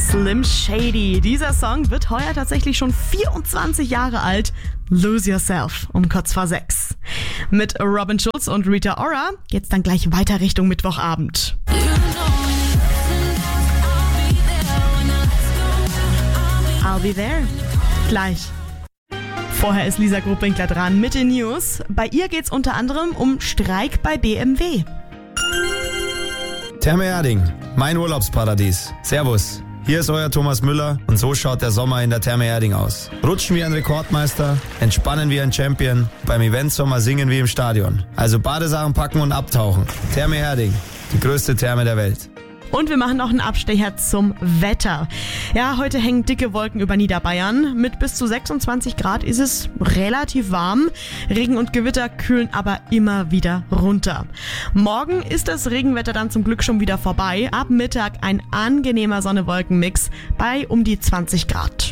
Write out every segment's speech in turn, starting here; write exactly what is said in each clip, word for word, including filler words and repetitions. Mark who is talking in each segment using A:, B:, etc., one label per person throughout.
A: Slim Shady. Dieser Song wird heuer tatsächlich schon vierundzwanzig Jahre alt. Lose Yourself um kurz vor sechs. Mit Robin Schulz und Rita Ora geht's dann gleich weiter Richtung Mittwochabend. I'll be there. Gleich. Vorher ist Lisa Grubwinkler dran mit den News. Bei ihr geht's unter anderem um Streik bei B M W.
B: Therme Erding, mein Urlaubsparadies. Servus, hier ist euer Thomas Müller und so schaut der Sommer in der Therme Erding aus. Rutschen wie ein Rekordmeister, entspannen wie ein Champion, beim Eventsommer singen wie im Stadion. Also Badesachen packen und abtauchen. Therme Erding, die größte Therme der Welt.
A: Und wir machen noch einen Abstecher zum Wetter. Ja, heute hängen dicke Wolken über Niederbayern. Mit bis zu sechsundzwanzig Grad ist es relativ warm. Regen und Gewitter kühlen aber immer wieder runter. Morgen ist das Regenwetter dann zum Glück schon wieder vorbei. Ab Mittag ein angenehmer Sonne-Wolken-Mix bei um die zwanzig Grad.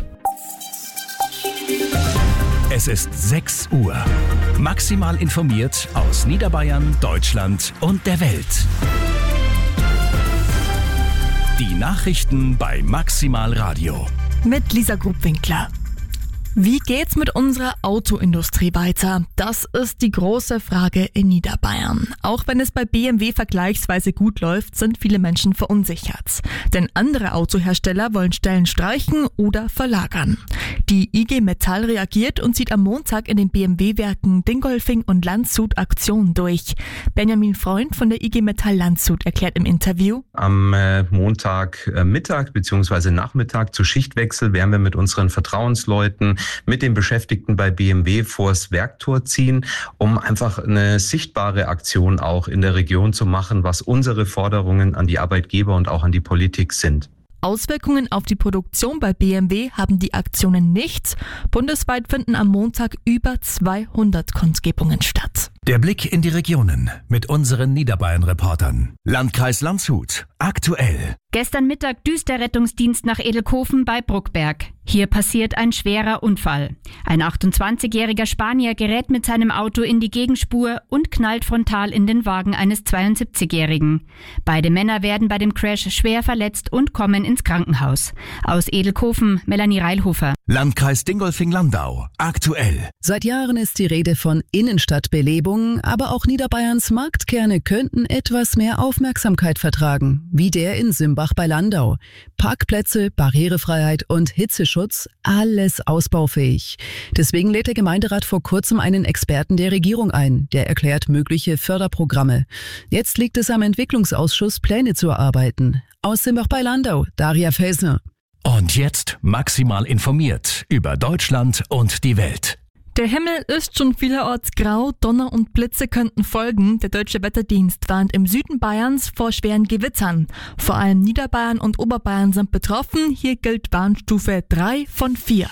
C: Es ist sechs Uhr. Maximal informiert aus Niederbayern, Deutschland und der Welt. Die Nachrichten bei Maximal Radio.
D: Mit Lisa Grubwinkler. Wie geht's mit unserer Autoindustrie weiter? Das ist die große Frage in Niederbayern. Auch wenn es bei B M W vergleichsweise gut läuft, sind viele Menschen verunsichert. Denn andere Autohersteller wollen Stellen streichen oder verlagern. Die I G Metall reagiert und zieht am Montag in den B M W-Werken Dingolfing und Landshut Aktionen durch. Benjamin Freund von der I G Metall Landshut erklärt im Interview:
E: Am äh, Montag äh, Mittag bzw. Nachmittag zu Schichtwechsel werden wir mit unseren Vertrauensleuten, mit den Beschäftigten bei B M W vors Werktor ziehen, um einfach eine sichtbare Aktion auch in der Region zu machen, was unsere Forderungen an die Arbeitgeber und auch an die Politik sind.
D: Auswirkungen auf die Produktion bei B M W haben die Aktionen nicht. Bundesweit finden am Montag über zweihundert Kundgebungen statt.
C: Der Blick in die Regionen mit unseren Niederbayern-Reportern. Landkreis Landshut, aktuell.
F: Gestern Mittag düst der Rettungsdienst nach Edelkofen bei Bruckberg. Hier passiert ein schwerer Unfall. Ein achtundzwanzigjähriger Spanier gerät mit seinem Auto in die Gegenspur und knallt frontal in den Wagen eines zweiundsiebzigjährigen. Beide Männer werden bei dem Crash schwer verletzt und kommen ins Krankenhaus. Aus Edelkofen, Melanie Reilhofer.
C: Landkreis Dingolfing-Landau, aktuell.
G: Seit Jahren ist die Rede von Innenstadtbelebung, aber auch Niederbayerns Marktkerne könnten etwas mehr Aufmerksamkeit vertragen, wie der in Simbach bei Landau. Parkplätze, Barrierefreiheit und Hitzeschutz, alles ausbaufähig. Deswegen lädt der Gemeinderat vor kurzem einen Experten der Regierung ein, der erklärt mögliche Förderprogramme. Jetzt liegt es am Entwicklungsausschuss, Pläne zu erarbeiten. Aus Simbach bei Landau, Daria Felsner.
C: Und jetzt maximal informiert über Deutschland und die Welt.
D: Der Himmel ist schon vielerorts grau, Donner und Blitze könnten folgen. Der Deutsche Wetterdienst warnt im Süden Bayerns vor schweren Gewittern. Vor allem Niederbayern und Oberbayern sind betroffen. Hier gilt Warnstufe drei von vier.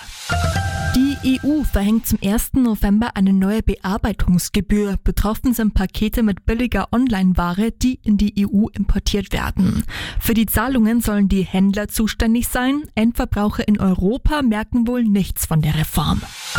D: Die E U verhängt zum ersten November eine neue Bearbeitungsgebühr. Betroffen sind Pakete mit billiger Online-Ware, die in die E U importiert werden. Für die Zahlungen sollen die Händler zuständig sein. Endverbraucher in Europa merken wohl nichts von der Reform.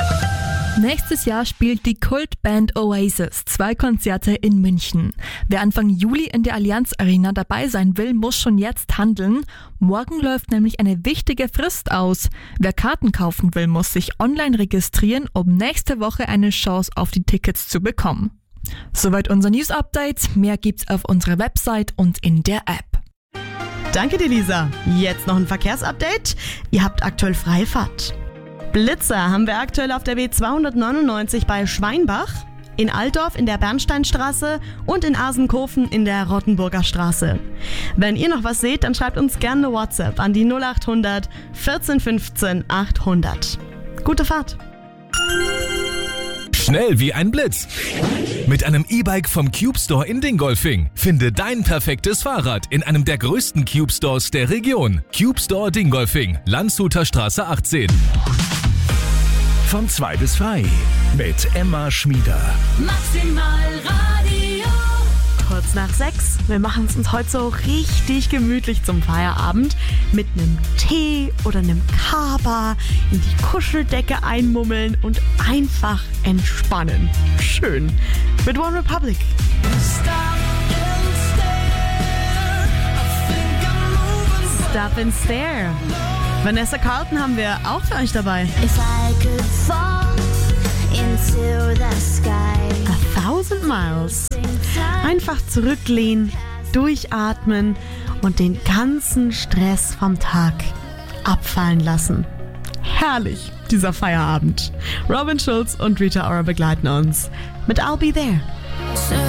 D: Nächstes Jahr spielt die Kultband Oasis zwei Konzerte in München. Wer Anfang Juli in der Allianz Arena dabei sein will, muss schon jetzt handeln. Morgen läuft nämlich eine wichtige Frist aus. Wer Karten kaufen will, muss sich online registrieren, um nächste Woche eine Chance auf die Tickets zu bekommen. Soweit unser News-Update. Mehr gibt's auf unserer Website und in der App.
A: Danke dir, Lisa. Jetzt noch ein Verkehrsupdate. Ihr habt aktuell freie Fahrt. Blitzer haben wir aktuell auf der B zweihundertneunundneunzig bei Schweinbach, in Altdorf in der Bernsteinstraße und in Asenkofen in der Rottenburger Straße. Wenn ihr noch was seht, dann schreibt uns gerne eine WhatsApp an die null achthundert vierzehn fünfzehn achthundert. Gute Fahrt!
C: Schnell wie ein Blitz. Mit einem E-Bike vom Cube Store in Dingolfing. Finde dein perfektes Fahrrad in einem der größten Cube Stores der Region. Cube Store Dingolfing, Landshuter Straße achtzehn. Von zwei bis frei mit Emma Schmieder.
H: Maximal Radio.
A: Kurz nach sechs. Wir machen es uns heute so richtig gemütlich zum Feierabend. Mit einem Tee oder einem Kaba in die Kuscheldecke einmummeln und einfach entspannen. Schön. Mit One Republic.
H: Stop and stare. I think I'm moving.
A: Stop and Stare. Vanessa Carlton haben wir auch für euch dabei.
I: If I could fall into the sky.
A: A Thousand Miles. Einfach zurücklehnen, durchatmen und den ganzen Stress vom Tag abfallen lassen. Herrlich, dieser Feierabend. Robin Schulz und Rita Ora begleiten uns mit I'll Be There.